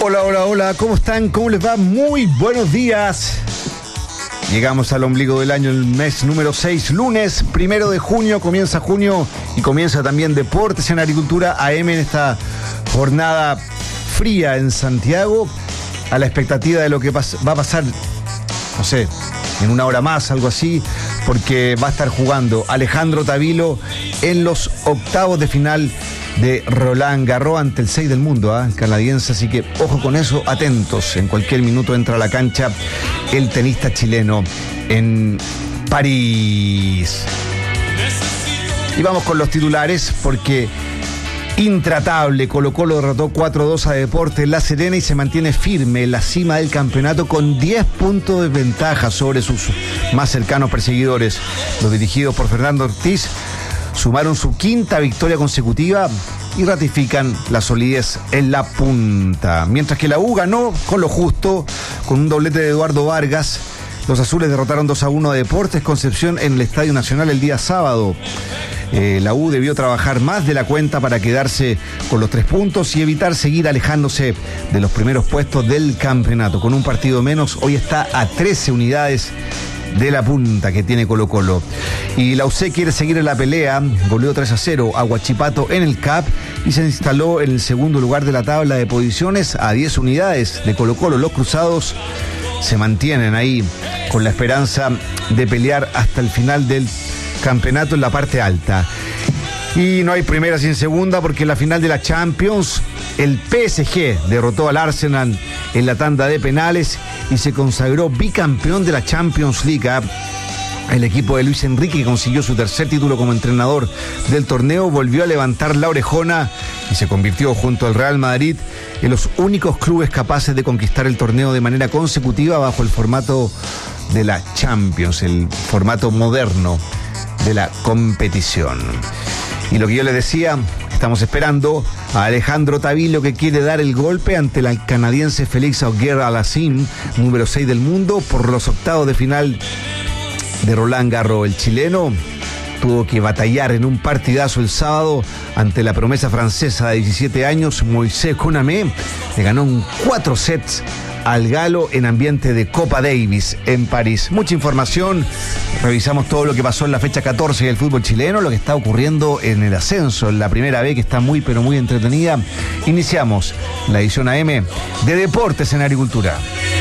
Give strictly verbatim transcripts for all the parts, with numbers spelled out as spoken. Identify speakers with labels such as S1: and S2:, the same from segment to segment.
S1: Hola, hola, hola, ¿cómo están? ¿Cómo les va? Muy buenos días. Llegamos al ombligo del año, el mes número seis, lunes primero de junio, comienza junio y comienza también Deportes en Agricultura A M en esta jornada fría en Santiago, a la expectativa de lo que pas- va a pasar, no sé, en una hora más, algo así, porque va a estar jugando Alejandro Tavilo en los octavos de final de Roland Garros ante el seis del mundo, ¿eh? el canadiense, así que ojo con eso, atentos, en cualquier minuto entra a la cancha el tenista chileno en París. Y vamos con los titulares, porque intratable, Colo-Colo derrotó cuatro dos a Deportes La Serena y se mantiene firme en la cima del campeonato con diez puntos de ventaja sobre sus más cercanos perseguidores. Los dirigidos por Fernando Ortiz sumaron su quinta victoria consecutiva y ratifican la solidez en la punta. Mientras que la U ganó con lo justo, con un doblete de Eduardo Vargas. Los azules derrotaron dos a uno a Deportes Concepción en el Estadio Nacional el día sábado. Eh, la U debió trabajar más de la cuenta para quedarse con los tres puntos y evitar seguir alejándose de los primeros puestos del campeonato. Con un partido menos, hoy está a trece unidades de la punta que tiene Colo-Colo. Y la U C quiere seguir en la pelea, goleó tres a cero a Huachipato en el C A P y se instaló en el segundo lugar de la tabla de posiciones a diez unidades de Colo-Colo. Los cruzados se mantienen ahí con la esperanza de pelear hasta el final del campeonato en la parte alta. Y no hay primera sin segunda, porque en la final de la Champions el P S G derrotó al Arsenal en la tanda de penales y se consagró bicampeón de la Champions League. El equipo de Luis Enrique, que consiguió su tercer título como entrenador del torneo, volvió a levantar la orejona y se convirtió junto al Real Madrid en los únicos clubes capaces de conquistar el torneo de manera consecutiva bajo el formato de la Champions, el formato moderno de la competición. Y lo que yo les decía, estamos esperando a Alejandro Tavilo, que quiere dar el golpe ante el canadiense Félix Auger-Aliassime, número seis del mundo, por los octavos de final de Roland Garros. El chileno tuvo que batallar en un partidazo el sábado ante la promesa francesa de diecisiete años, Moisés Konamé. Le ganó en cuatro sets al galo en ambiente de Copa Davis en París. Mucha información, revisamos todo lo que pasó en la fecha catorce del fútbol chileno, lo que está ocurriendo en el ascenso, en la primera B, que está muy pero muy entretenida. Iniciamos la edición A M de Deportes en Agricultura.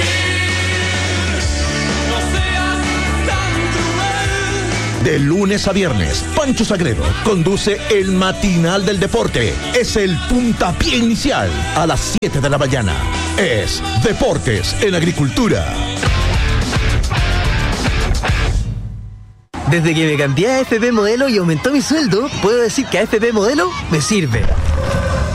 S2: De lunes a viernes, Pancho Sagredo conduce el matinal del deporte. Es el puntapié inicial a las siete de la mañana. Es Deportes en Agricultura.
S3: Desde que me cambié a A F P Modelo y aumentó mi sueldo, puedo decir que A F P Modelo me sirve.